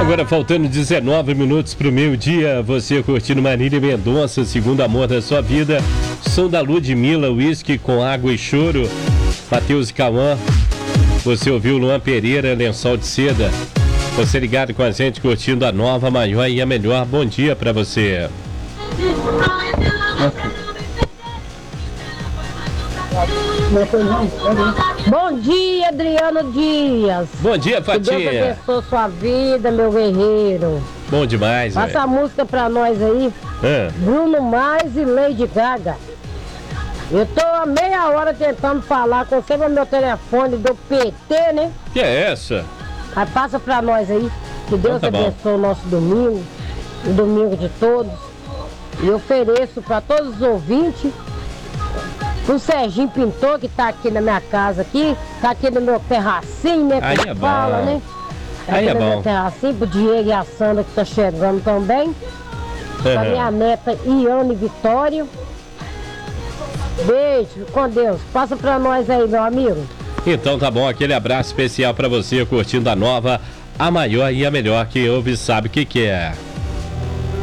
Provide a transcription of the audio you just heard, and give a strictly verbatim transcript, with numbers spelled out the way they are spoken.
Agora faltando dezenove minutos para o meio-dia, você curtindo Marília Mendonça, Segundo Amor da Sua Vida, som da Ludmilla, Whisky com Água e Choro, Matheus e Cauã, você ouviu Luan Pereira, Lençol de Seda, você ligado com a gente curtindo a nova, maior e a melhor, bom dia para você. Bom dia, Adriano Dias. Bom dia, Fatinha. Que Deus abençoe sua vida, meu guerreiro. Bom demais, Passa véio. a música pra nós aí. É. Bruno Mars e Lady Gaga. Eu tô há meia hora tentando falar com você no meu telefone do P T, né? Que é essa? Mas passa pra nós aí. Que Deus Então tá abençoe o nosso domingo. O domingo de todos. E ofereço pra todos os ouvintes. O Serginho Pintor, que tá aqui na minha casa aqui, tá aqui no meu terracinho, né? Aí Como é bom. fala, né? Tá Aí aqui é no meu bom. terracinho, pro Diego e a Sandra que tá chegando também. Pra Uhum. minha neta Iane Vitória. Beijo, com Deus. Passa pra nós aí, meu amigo. Então tá bom, aquele abraço especial pra você curtindo a nova, a maior e a melhor que ouve sabe o que que é.